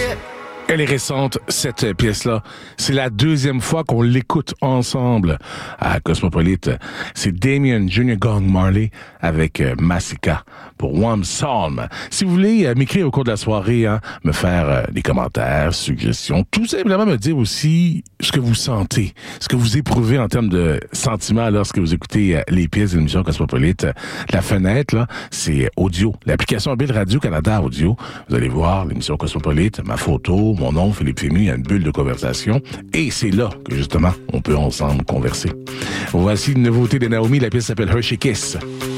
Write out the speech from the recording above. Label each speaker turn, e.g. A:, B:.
A: Elle est récente, cette pièce-là. C'est la deuxième fois qu'on l'écoute ensemble à Cosmopolite. C'est Damien Jr. Gong Marley avec Massika pour One Psalm. Si vous voulez m'écrire au cours de la soirée, me faire des commentaires, suggestions, tout simplement me dire aussi ce que vous sentez, ce que vous éprouvez en termes de sentiments lorsque vous écoutez les pièces de l'émission Cosmopolite. La fenêtre, là, c'est audio. L'application mobile Radio-Canada Audio. Vous allez voir l'émission Cosmopolite, ma photo, mon nom, Philippe Fému, il y a une bulle de conversation. Et c'est là que, justement, on peut ensemble converser. Voici une nouveauté de Naomi. La pièce s'appelle Hershey Kiss.